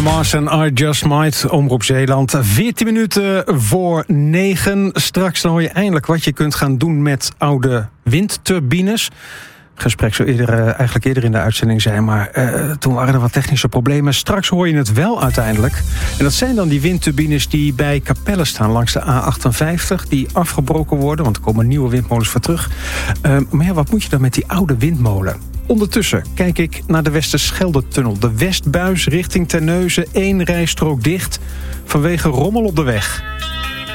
Mars en I Just Might, Omroep Zeeland. 14 minuten voor 9. Straks dan hoor je eindelijk wat je kunt gaan doen met oude windturbines. Gesprek zou eigenlijk eerder in de uitzending zijn, maar toen waren er wat technische problemen. Straks hoor je het wel uiteindelijk. En dat zijn dan die windturbines die bij Capelle staan langs de A58, die afgebroken worden, want er komen nieuwe windmolens voor terug. Maar ja, wat moet je dan met die oude windmolen? Ondertussen kijk ik naar de Westerschelde-tunnel. De Westbuis richting Terneuzen, 1 rijstrook dicht vanwege rommel op de weg.